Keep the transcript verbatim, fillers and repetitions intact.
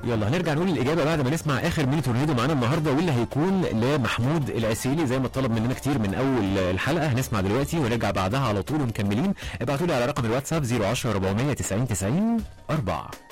يلا هنرجع نقول الاجابه بعد ما نسمع اخر ميني تورنيدو معانا النهارده، واللي هيكون لمحمود العسيلي زي ما طلب مننا كتير من اول الحلقه. هنسمع دلوقتي ونرجع بعدها على طول ومكملين. ابعتوا لي على رقم الواتساب صفر عشرة أربعمية تسعين تسعين أربعة.